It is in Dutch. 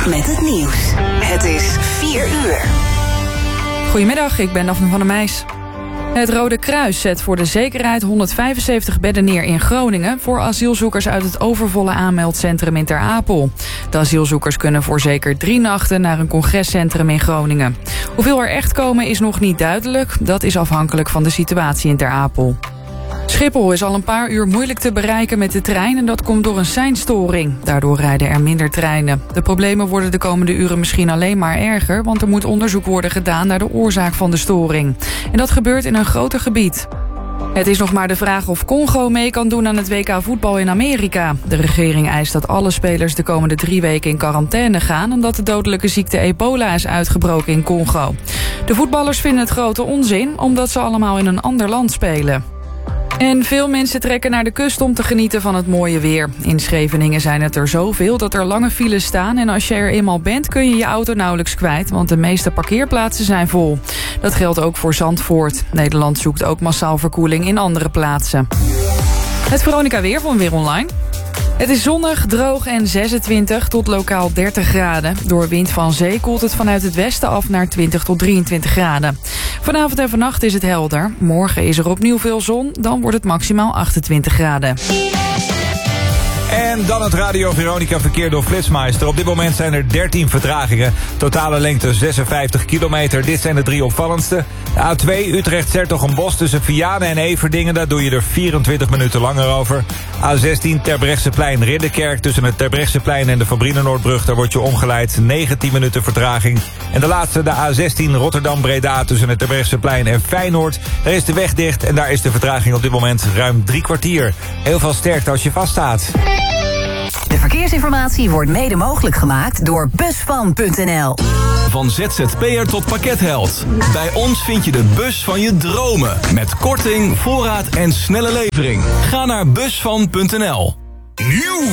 met het nieuws. Het is 4 uur. Goedemiddag, ik ben Daphne van der Meijs. Het Rode Kruis zet voor de zekerheid 175 bedden neer in Groningen voor asielzoekers uit het overvolle aanmeldcentrum in Ter Apel. De asielzoekers kunnen voor zeker 3 nachten naar een congrescentrum in Groningen. Hoeveel er echt komen is nog niet duidelijk. Dat is afhankelijk van de situatie in Ter Apel. Schiphol is al een paar uur moeilijk te bereiken met de trein en dat komt door een seinstoring. Daardoor rijden er minder treinen. De problemen worden de komende uren misschien alleen maar erger, want er moet onderzoek worden gedaan naar de oorzaak van de storing. En dat gebeurt in een groter gebied. Het is nog maar de vraag of Congo mee kan doen aan het WK voetbal in Amerika. De regering eist dat alle spelers de komende 3 weken in quarantaine gaan, omdat de dodelijke ziekte ebola is uitgebroken in Congo. De voetballers vinden het grote onzin, omdat ze allemaal in een ander land spelen. En veel mensen trekken naar de kust om te genieten van het mooie weer. In Scheveningen zijn het er zoveel dat er lange files staan. En als je er eenmaal bent kun je je auto nauwelijks kwijt, want de meeste parkeerplaatsen zijn vol. Dat geldt ook voor Zandvoort. Nederland zoekt ook massaal verkoeling in andere plaatsen. Het Veronica Weer van Weer Online. Het is zonnig, droog en 26 tot lokaal 30 graden. Door wind van zee koelt het vanuit het westen af naar 20 tot 23 graden. Vanavond en vannacht is het helder. Morgen is er opnieuw veel zon, dan wordt het maximaal 28 graden. En dan het Radio Veronica verkeer door Flitsmeister. Op dit moment zijn er 13 vertragingen. Totale lengte 56 kilometer. Dit zijn de 3 opvallendste. De A2 Utrecht-'s-Hertogenbosch tussen Vianen en Everdingen. Daar doe je er 24 minuten langer over. A16 Terbrechtseplein-Ridderkerk tussen het Terbrechtseplein en de Van Brienenoordbrug. Daar word je omgeleid. 19 minuten vertraging. En de laatste, de A16 Rotterdam-Breda tussen het Terbrechtseplein en Feyenoord. Daar is de weg dicht en daar is de vertraging op dit moment ruim 3 kwartier. Heel veel sterkte als je vaststaat. De verkeersinformatie wordt mede mogelijk gemaakt door Busvan.nl. Van ZZP'er tot pakketheld. Bij ons vind je de bus van je dromen. Met korting, voorraad en snelle levering. Ga naar Busvan.nl. Nieuw!